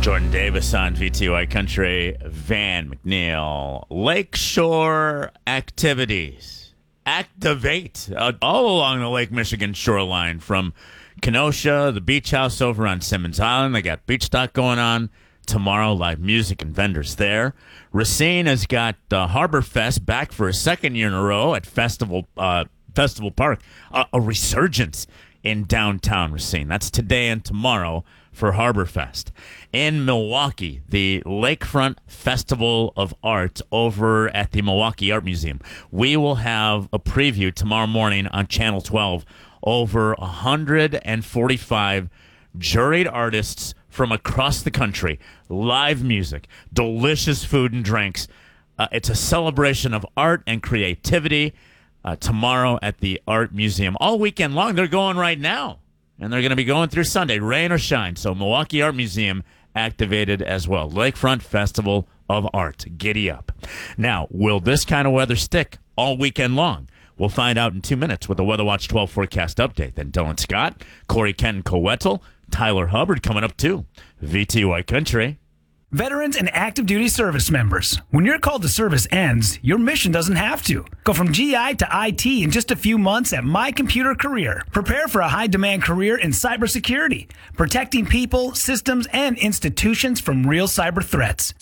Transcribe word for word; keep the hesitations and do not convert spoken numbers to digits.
Jordan Davis on V T Y Country, Van McNeil. Lakeshore activities. Activate uh, all along the Lake Michigan shoreline from Kenosha, the beach house over on Simmons Island. They got beach stock going on. Tomorrow, live music and vendors there. Racine has got uh, Harbor Fest back for a second year in a row at Festival uh, Festival Park. Uh, a resurgence in downtown Racine. That's today and tomorrow for Harbor Fest. In Milwaukee, the Lakefront Festival of Art over at the Milwaukee Art Museum. We will have a preview tomorrow morning on Channel twelve. Over one hundred forty-five juried artists from across the country, live music, delicious food and drinks. Uh, it's a celebration of art and creativity uh, tomorrow at the Art Museum. All weekend long, they're going right now, and they're going to be going through Sunday, rain or shine. So Milwaukee Art Museum activated as well. Lakefront Festival of Art. Giddy up. Now, will this kind of weather stick all weekend long? We'll find out in two minutes with the Weather Watch twelve forecast update. Then Dylan Scott, Corey Kenton Coetzel, Tyler Hubbard coming up too. V T Y Country. Veterans and active duty service members. When your call to service ends, your mission doesn't have to. Go from G I to I T in just a few months at My Computer Career. Prepare for a high-demand career in cybersecurity, protecting people, systems, and institutions from real cyber threats.